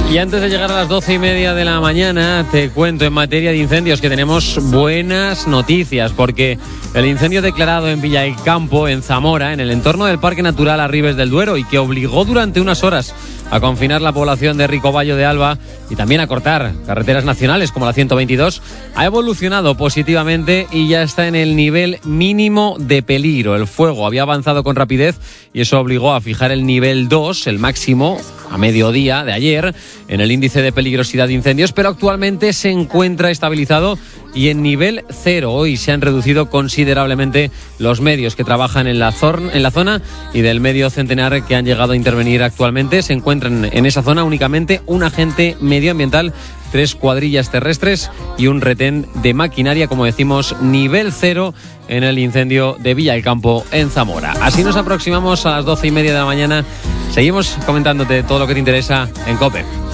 Y antes de llegar a las 12:30 de la mañana, te cuento en materia de incendios que tenemos buenas noticias, porque el incendio declarado en Villa del Campo, en Zamora, en el entorno del Parque Natural Arribes del Duero, y que obligó durante unas horas a confinar la población de Ricovallo de Alba y también a cortar carreteras nacionales como la 122, ha evolucionado positivamente y ya está en el nivel mínimo de peligro. El fuego había avanzado con rapidez y eso obligó a fijar el nivel 2, el máximo, a mediodía de ayer, en el índice de peligrosidad de incendios, pero actualmente se encuentra estabilizado y en nivel 0. Hoy se han reducido considerablemente los medios que trabajan en la zona, y del medio centenar que han llegado a intervenir actualmente se encuentran en esa zona únicamente un agente medioambiental, 3 cuadrillas terrestres y un retén de maquinaria, como decimos, nivel 0 en el incendio de Villa del Campo en Zamora. Así nos aproximamos a las 12:30 de la mañana. Seguimos comentándote todo lo que te interesa en COPE.